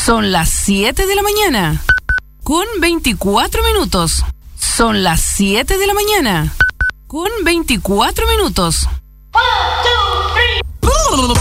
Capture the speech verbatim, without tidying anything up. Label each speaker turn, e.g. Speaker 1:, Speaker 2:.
Speaker 1: Son las siete de la mañana, con veinticuatro minutos. Son las siete de la mañana, con veinticuatro minutos.